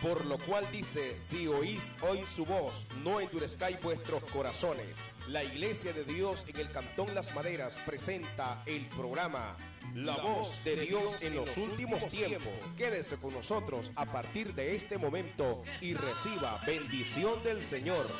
Por lo cual dice, si oís hoy su voz, no endurezcáis vuestros corazones. La Iglesia de Dios en el Cantón Las Maderas presenta el programa La Voz de Dios en los últimos tiempos. Quédese con nosotros a partir de este momento y reciba bendición del Señor.